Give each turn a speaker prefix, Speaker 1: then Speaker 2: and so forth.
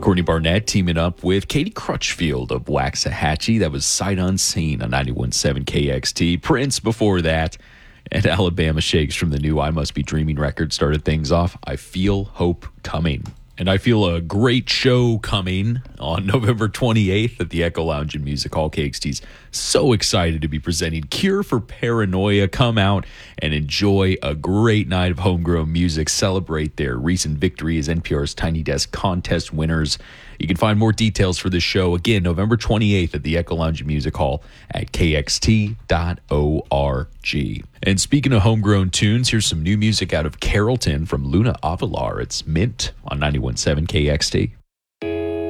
Speaker 1: Courtney Barnett teaming up with Katie Crutchfield of Waxahachie. That was Sight Unseen on 91.7 KXT. Prince before that, and Alabama Shakes from the new I Must Be Dreaming record started things off. I Feel Hope Coming. And I feel a great show coming on November 28th at the Echo Lounge and Music Hall. KXT's so excited to be presenting Cure for Paranoia. Come out and enjoy a great night of homegrown music. Celebrate their recent victory as NPR's Tiny Desk contest winners. You can find more details for this show, again, November 28th at the Echo Lounge and Music Hall at kxt.org. And speaking of homegrown tunes, here's some new music out of Carrollton from Luna Avalar. It's Mint on 91.7 KXT.